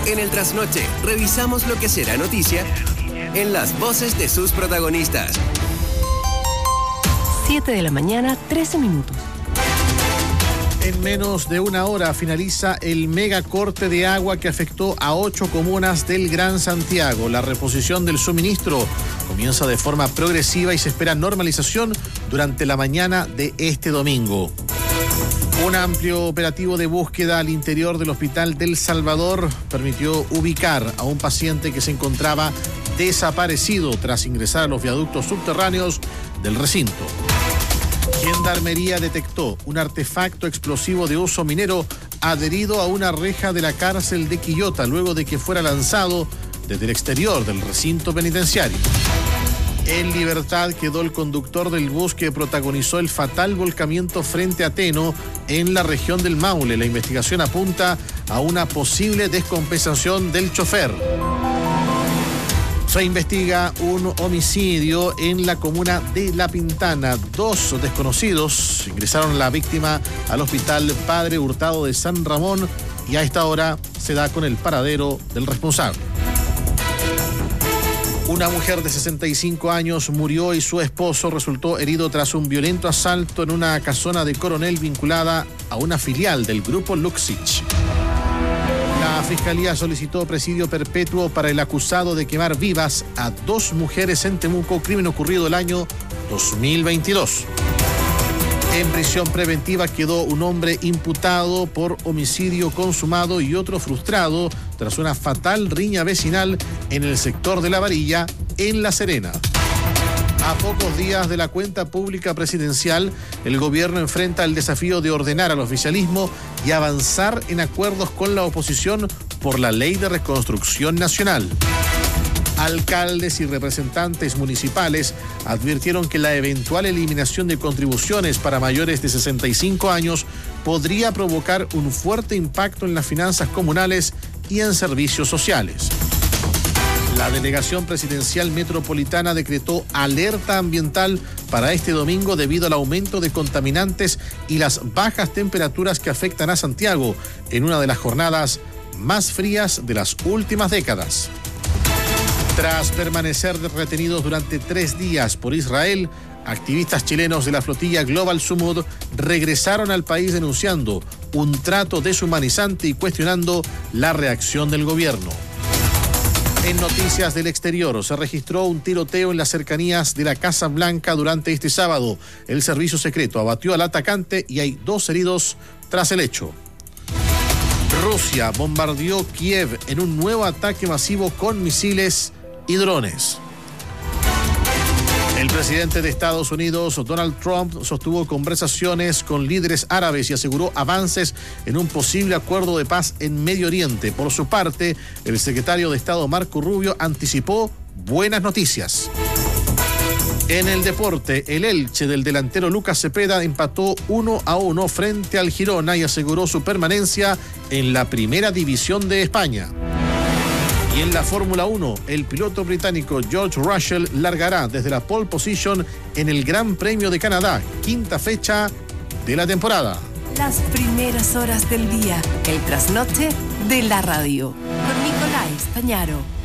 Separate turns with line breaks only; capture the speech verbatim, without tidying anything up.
En el Trasnoche, revisamos lo que será noticia en las voces de sus protagonistas.
siete de la mañana, trece minutos.
En menos de una hora finaliza el megacorte de agua que afectó a ocho comunas del Gran Santiago. La reposición del suministro comienza de forma progresiva y se espera normalización durante la mañana de este domingo. Un amplio operativo de búsqueda al interior del Hospital del Salvador permitió ubicar a un paciente que se encontraba desaparecido tras ingresar a los viaductos subterráneos del recinto. Gendarmería detectó un artefacto explosivo de uso minero adherido a una reja de la cárcel de Quillota luego de que fuera lanzado desde el exterior del recinto penitenciario. En libertad quedó el conductor del bus que protagonizó el fatal volcamiento frente a Teno en la región del Maule. La investigación apunta a una posible descompensación del chofer. Se investiga un homicidio en la comuna de La Pintana. Dos desconocidos ingresaron a la víctima al hospital Padre Hurtado de San Ramón y a esta hora se da con el paradero del responsable. Una mujer de sesenta y cinco años murió y su esposo resultó herido tras un violento asalto en una casona de Coronel vinculada a una filial del grupo Luxich. La Fiscalía solicitó presidio perpetuo para el acusado de quemar vivas a dos mujeres en Temuco, crimen ocurrido el año dos mil veintidós. En prisión preventiva quedó un hombre imputado por homicidio consumado y otro frustrado tras una fatal riña vecinal en el sector de La Varilla, en La Serena. A pocos días de la cuenta pública presidencial, el gobierno enfrenta el desafío de ordenar al oficialismo y avanzar en acuerdos con la oposición por la Ley de Reconstrucción Nacional. Alcaldes y representantes municipales advirtieron que la eventual eliminación de contribuciones para mayores de sesenta y cinco años podría provocar un fuerte impacto en las finanzas comunales y en servicios sociales. La delegación presidencial metropolitana decretó alerta ambiental para este domingo debido al aumento de contaminantes y las bajas temperaturas que afectan a Santiago en una de las jornadas más frías de las últimas décadas. Tras permanecer retenidos durante tres días por Israel, activistas chilenos de la flotilla Global Sumud regresaron al país denunciando un trato deshumanizante y cuestionando la reacción del gobierno. En noticias del exterior, se registró un tiroteo en las cercanías de la Casa Blanca durante este sábado. El servicio secreto abatió al atacante y hay dos heridos tras el hecho. Rusia bombardeó Kiev en un nuevo ataque masivo con misiles y drones. El presidente de Estados Unidos, Donald Trump, sostuvo conversaciones con líderes árabes y aseguró avances en un posible acuerdo de paz en Medio Oriente. Por su parte, el secretario de Estado, Marco Rubio, anticipó buenas noticias. En el deporte, el Elche del delantero Lucas Cepeda empató uno a uno frente al Girona y aseguró su permanencia en la primera división de España. Y en la Fórmula uno, el piloto británico George Russell largará desde la pole position en el Gran Premio de Canadá, quinta fecha de la temporada.
Las primeras horas del día, el trasnoche de la radio, con Nicolás Pañaro.